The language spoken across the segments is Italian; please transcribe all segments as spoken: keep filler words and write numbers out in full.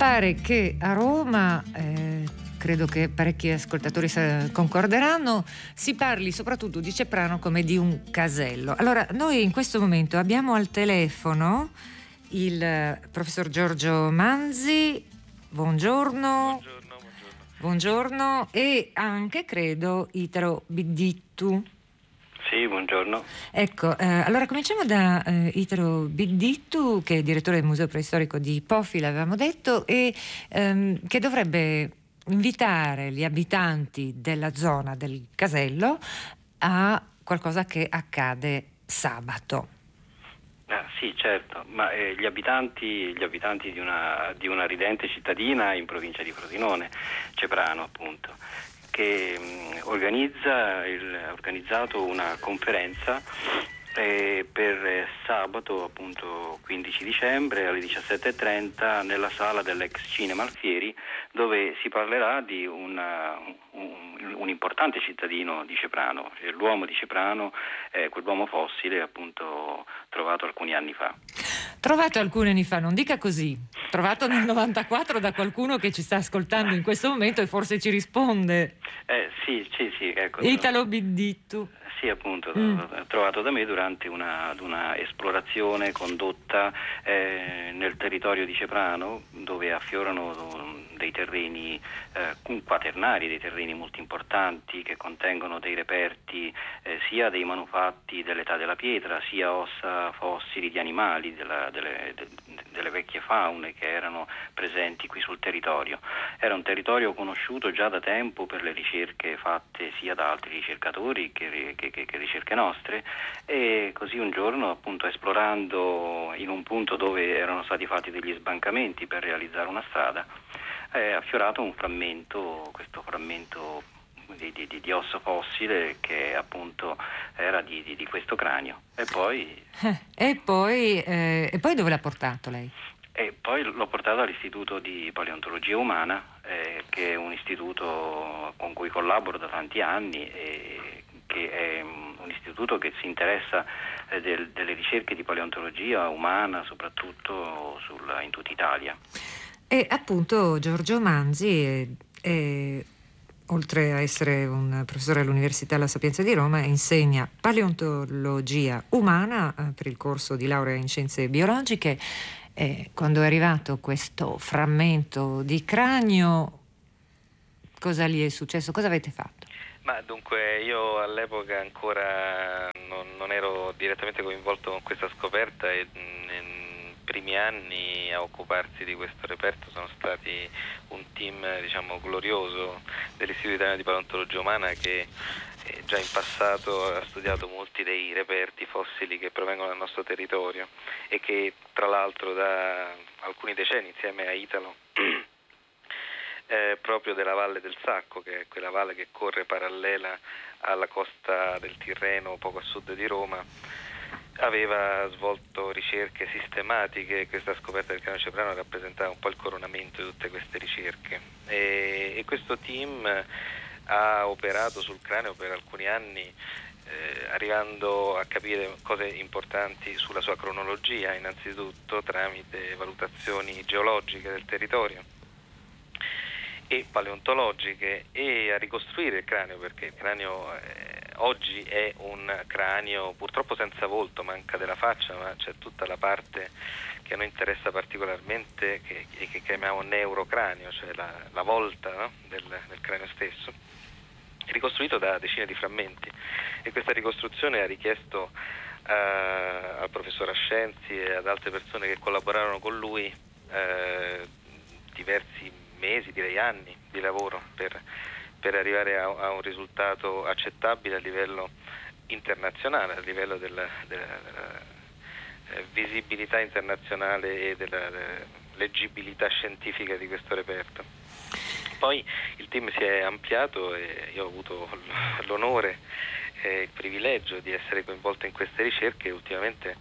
pare che a Roma, eh, credo che parecchi ascoltatori concorderanno, si parli soprattutto di Ceprano come di un casello. Allora, noi in questo momento abbiamo al telefono il professor Giorgio Manzi. Buongiorno. Buongiorno, buongiorno. Buongiorno. E anche, credo, Italo Biddittu. Sì, buongiorno. Ecco, eh, allora cominciamo da eh, Italo Biddittu, che è direttore del Museo Preistorico di Pofila, avevamo detto, e ehm, che dovrebbe invitare gli abitanti della zona del casello a qualcosa che accade sabato. Ah, sì, certo, ma eh, gli abitanti, gli abitanti di una, di una ridente cittadina in provincia di Frosinone, Ceprano appunto, che mh, organizza il, ha organizzato una conferenza eh, per eh, sabato appunto quindici dicembre alle diciassette e trenta nella sala dell'ex Cinema Alfieri, dove si parlerà di una, un, un importante cittadino di Ceprano, cioè l'uomo di Ceprano, eh, quell'uomo fossile appunto trovato alcuni anni fa. Trovato alcuni anni fa, non dica così, trovato nel novantaquattro da qualcuno che ci sta ascoltando in questo momento e forse ci risponde. Eh sì, sì, sì, ecco. Italo Biddittu. Sì, appunto, Mm. trovato da me durante una, una esplorazione condotta eh, nel territorio di Ceprano, dove affiorano dei terreni eh, quaternari, dei terreni molto importanti che contengono dei reperti eh, sia dei manufatti dell'età della pietra, sia ossa fossili di animali, della, delle, de, delle vecchie faune che erano presenti qui sul territorio. Era un territorio conosciuto già da tempo per le ricerche fatte sia da altri ricercatori che, che, che, che ricerche nostre, e così un giorno appunto esplorando in un punto dove erano stati fatti degli sbancamenti per realizzare una strada, è affiorato un frammento, questo frammento di, di, di osso fossile che appunto era di, di, di questo cranio. E poi Eh, e poi eh, e poi dove l'ha portato lei? E poi l'ho portato all'Istituto di Paleontologia Umana, eh, che è un istituto con cui collaboro da tanti anni e che è un istituto che si interessa eh, del, delle ricerche di paleontologia umana, soprattutto sulla, in tutta Italia. E appunto Giorgio Manzi è, è, oltre a essere un professore all'Università La Sapienza di Roma, insegna paleontologia umana eh, per il corso di laurea in scienze biologiche. E quando è arrivato questo frammento di cranio, cosa gli è successo? Cosa avete fatto? Ma dunque io all'epoca ancora non, non ero direttamente coinvolto con questa scoperta e nei primi anni a occuparsi di questo reperto sono stati un team diciamo glorioso dell'Istituto Italiano di Paleontologia Umana che eh, già in passato ha studiato molti dei reperti fossili che provengono dal nostro territorio e che tra l'altro da alcuni decenni insieme a Italo Eh, proprio della Valle del Sacco, che è quella valle che corre parallela alla costa del Tirreno poco a sud di Roma, aveva svolto ricerche sistematiche. Questa scoperta del cranio ceprano rappresentava un po' il coronamento di tutte queste ricerche e, e questo team ha operato sul cranio per alcuni anni, eh, arrivando a capire cose importanti sulla sua cronologia, innanzitutto tramite valutazioni geologiche del territorio e paleontologiche, e a ricostruire il cranio, perché il cranio eh, oggi è un cranio purtroppo senza volto, manca della faccia, ma c'è tutta la parte che a noi interessa particolarmente che, che chiamiamo neurocranio, cioè la, la volta, no? del, del cranio stesso, ricostruito da decine di frammenti, e questa ricostruzione ha richiesto eh, al professor Ascenzi e ad altre persone che collaborarono con lui eh, diversi mesi, direi anni di lavoro per, per arrivare a, a un risultato accettabile a livello internazionale, a livello della, della, della eh, visibilità internazionale e della, della leggibilità scientifica di questo reperto. Poi il team si è ampliato e io ho avuto l'onore e il privilegio di essere coinvolto in queste ricerche e ultimamente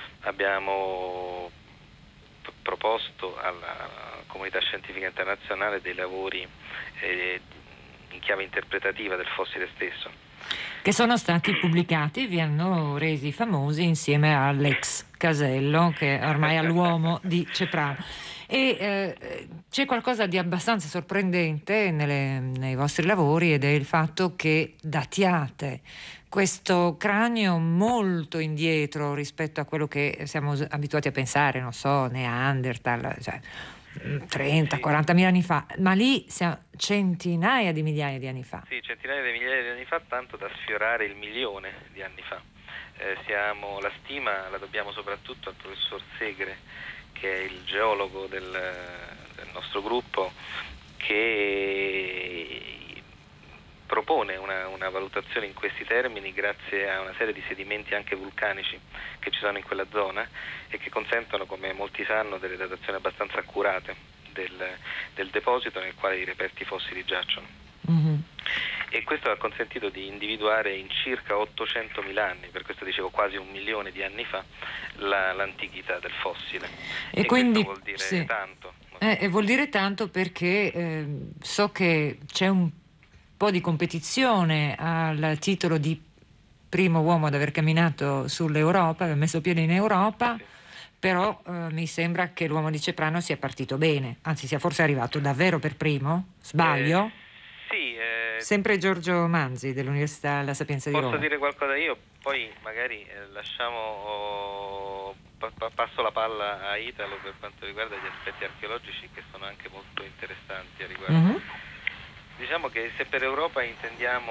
abbiamo proposto alla comunità scientifica internazionale dei lavori eh, in chiave interpretativa del fossile stesso, che sono stati pubblicati e vi hanno resi famosi insieme all'ex casello che ormai è l'uomo di Ceprano. E eh, c'è qualcosa di abbastanza sorprendente nelle- nei vostri lavori, ed è il fatto che datiate questo cranio molto indietro rispetto a quello che siamo us- abituati a pensare, non so, Neanderthal, cioè mm, trenta Sì, quaranta mila anni fa, ma lì siamo centinaia di migliaia di anni fa. sì, centinaia di migliaia di anni fa, tanto da sfiorare il milione di anni fa. Eh, siamo, la stima la dobbiamo soprattutto al professor Segre, che è il geologo del, del nostro gruppo, che propone una, una valutazione in questi termini grazie a una serie di sedimenti anche vulcanici che ci sono in quella zona e che consentono, come molti sanno, delle datazioni abbastanza accurate del, del deposito nel quale i reperti fossili giacciono. Mhm. E questo ha consentito di individuare in circa ottocentomila anni, per questo dicevo quasi un milione di anni fa, la, l'antichità del fossile. E E questo quindi vuol dire sì. tanto. Eh, e vuol dire tanto perché eh, so che c'è un po' di competizione al titolo di primo uomo ad aver camminato sull'Europa, aver messo piede in Europa, Sì. però eh, mi sembra che l'uomo di Ceprano sia partito bene, anzi sia forse arrivato davvero per primo, Eh, sbaglio? sì, eh, Sempre Giorgio Manzi dell'Università La Sapienza di posso Roma. dire qualcosa io, poi magari eh, lasciamo, oh, pa- pa- passo la palla a Italo per quanto riguarda gli aspetti archeologici, che sono anche molto interessanti a riguardo. Mhm. Diciamo che se per Europa intendiamo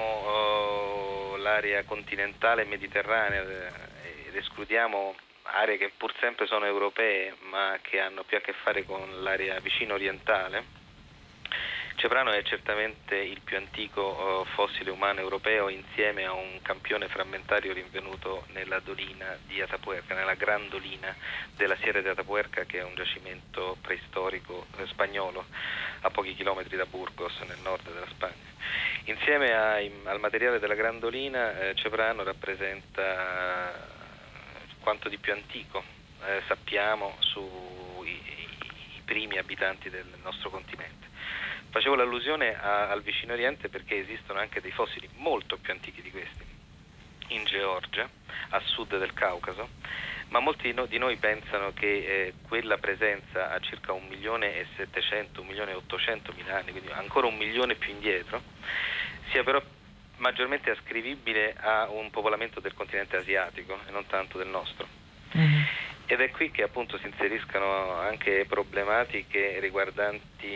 oh, l'area continentale e mediterranea eh, ed escludiamo aree che pur sempre sono europee ma che hanno più a che fare con l'area vicino orientale, Ceprano è certamente il più antico oh, fossile umano europeo, insieme a un campione frammentario rinvenuto nella dolina di Atapuerca, nella Gran Dolina della Sierra di Atapuerca, che è un giacimento preistorico eh, spagnolo a pochi chilometri da Burgos, nel nord della Spagna. Insieme ai, al materiale della Gran Dolina, eh, Ceprano rappresenta quanto di più antico eh, sappiamo sui i primi abitanti del nostro continente. Facevo l'allusione a, al Vicino Oriente perché esistono anche dei fossili molto più antichi di questi, in Georgia, a sud del Caucaso, ma molti di noi pensano che eh, quella presenza a circa un milione e settecento, un milione e ottocento mila anni, quindi ancora un milione più indietro, sia però maggiormente ascrivibile a un popolamento del continente asiatico e non tanto del nostro. Mhm. Ed è qui che appunto si inseriscono anche problematiche riguardanti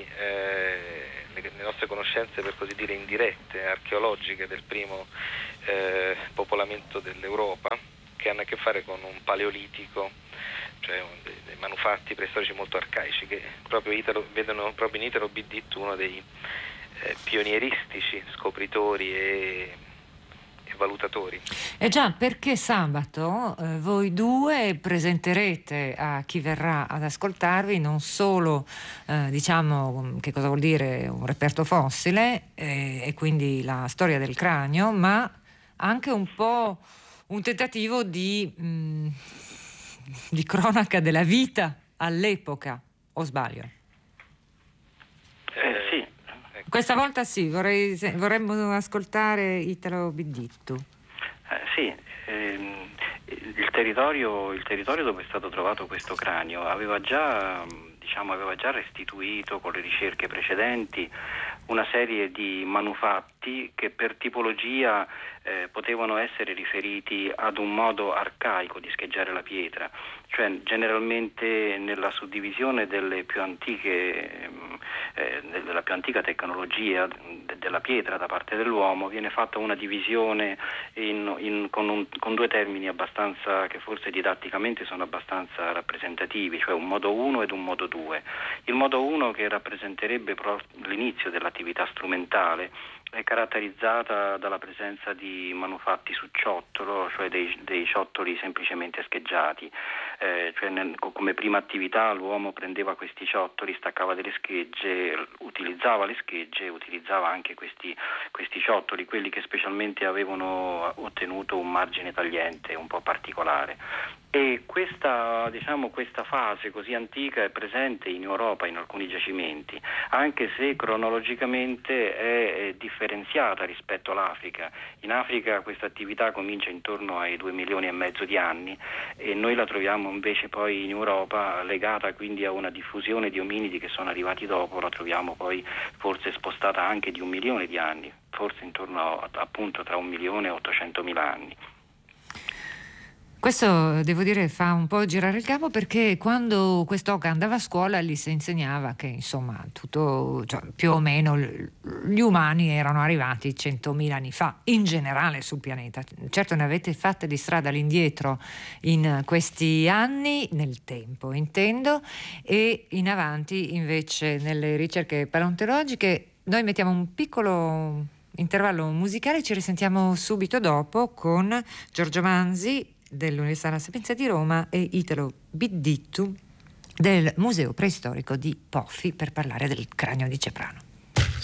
eh, le, le nostre conoscenze, per così dire, indirette, archeologiche del primo eh, popolamento dell'Europa, che hanno a che fare con un paleolitico, cioè un, dei, dei manufatti preistorici molto arcaici, che proprio Italo, vedono proprio in Italo Bidditto uno dei eh, pionieristici scopritori e valutatori. Eh già, perché sabato eh, voi due presenterete a chi verrà ad ascoltarvi non solo eh, diciamo che cosa vuol dire un reperto fossile eh, e quindi la storia del cranio, ma anche un po' un tentativo di, mh, di cronaca della vita all'epoca, o sbaglio? Eh, sì. Ecco. Questa volta sì, vorrei, se- vorremmo ascoltare Italo Bidditto. Eh, sì, ehm, il territorio, il territorio dove è stato trovato questo cranio aveva già, diciamo, aveva già restituito con le ricerche precedenti una serie di manufatti che per tipologia eh, potevano essere riferiti ad un modo arcaico di scheggiare la pietra, cioè generalmente nella suddivisione delle più antiche eh, della più antica tecnologia de- della pietra da parte dell'uomo viene fatta una divisione in, in, con, un, con due termini abbastanza che forse didatticamente sono abbastanza rappresentativi, cioè un modo uno ed un modo due. Il modo uno, che rappresenterebbe pro- l'inizio dell'attività strumentale, è caratterizzata dalla presenza di manufatti su ciottolo, cioè dei, dei ciottoli semplicemente scheggiati, eh, cioè nel, come prima attività l'uomo prendeva questi ciottoli, staccava delle schegge, utilizzava le schegge, utilizzava anche questi, questi ciottoli, quelli che specialmente avevano ottenuto un margine tagliente un po' particolare. E questa, diciamo, questa fase così antica è presente in Europa in alcuni giacimenti, anche se cronologicamente è, è differenziata rispetto all'Africa. In Africa questa attività comincia intorno ai due milioni e mezzo di anni e noi la troviamo invece poi in Europa legata quindi a una diffusione di ominidi che sono arrivati dopo, la troviamo poi forse spostata anche di un milione di anni, forse intorno a, appunto tra un milione e ottocentomila anni. Questo, devo dire, fa un po' girare il capo, perché quando quest'oca andava a scuola gli si insegnava che, insomma, tutto, cioè, più o meno gli umani erano arrivati centomila anni fa, in generale sul pianeta. Certo, ne avete fatte di strada all'indietro in questi anni, nel tempo intendo, e in avanti invece nelle ricerche paleontologiche. Noi mettiamo un piccolo intervallo musicale, ci risentiamo subito dopo con Giorgio Manzi dell'Università La Sapienza di Roma e Italo Biddittu del Museo Preistorico di Poffi per parlare del cranio di Ceprano.